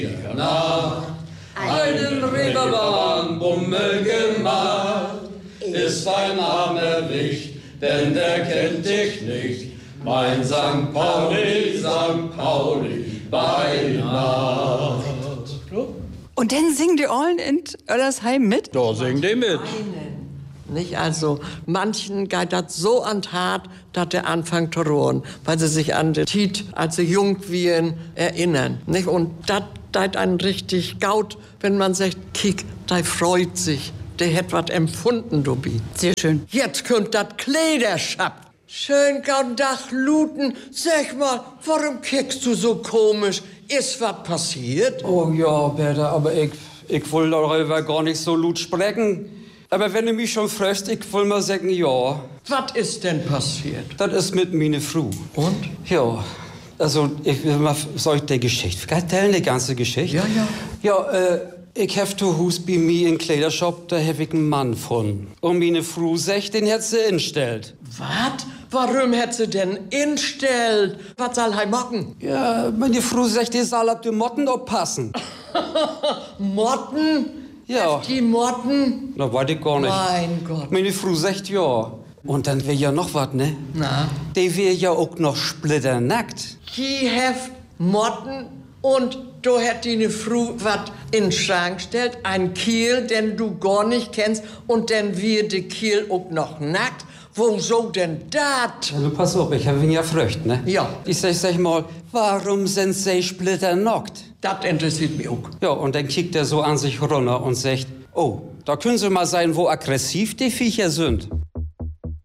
Nach einen Reeperbahn Bummel gemacht, ist ein armer Wicht, denn der kennt dich nicht. Mein St. Pauli, bei Nacht. Und dann singen die allen in Oellersheim mit? Da singen die mit. Nicht? Also, manchen geht das so an Tat, dass der anfängt zu rohren, weil sie sich an die Tiet, als sie jung waren, erinnern. Nicht? Und das deit einen richtig gaut, wenn man sagt, kick, der freut sich, der hat was empfunden, Dubi. Sehr schön. Jetzt kommt das Kleiderschapp. Schön gaut Dach luten. Sag mal, warum kickst du so komisch? Ist was passiert? Oh ja, Bertha, aber ich will darüber gar nicht so laut sprechen. Aber wenn du mich schon fragst, ich will mal sagen, ja. Was ist denn passiert? Das ist mit meiner Frau. Und? Ja, also ich will mal soll ich die Geschichte erzählen, die ganze Geschichte? Ja, ja. Ja, ich hab zu Hus bei mir in Kleidershop, da hab ich einen Mann von. Und meine Frau sagt, den hat sie instellt. Was? Warum hat sie denn instellt? Was soll er machen? Ja, meine Frau sagt, die soll auf die Motten aufpassen. Motten? Ja. Die Motten? Na, weiß ich gar nicht. Mein Gott. Meine Frau sagt ja. Und dann wär ja noch was, ne? Na? Die wär ja auch noch splitternackt. Die heft Motten und du hat die Frau was in den Schrank gestellt, ein Kiel, den du gar nicht kennst, und dann wird der Kiel auch noch nackt. Wo so denn dat? Also pass auf, ich hab ihn ja fröcht, ne? Ja. Ich sag mal, warum sind sie splitternackt? Das interessiert mich auch. Ja, und dann kickt er so an sich runter und sagt, oh, da können Sie mal sein, wo aggressiv die Viecher sind.